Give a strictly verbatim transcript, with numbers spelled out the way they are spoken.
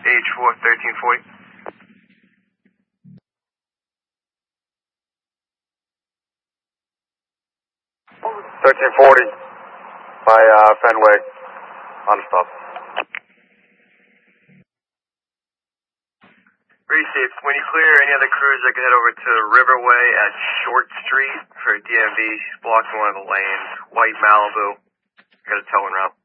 H four, thirteen forty. thirteen forty by uh, Fenway, on the stop. Received. When you clear any other crews, I can head over to Riverway at Short Street for D M V. She's blocking one of the lanes. White Malibu. Got a towing route.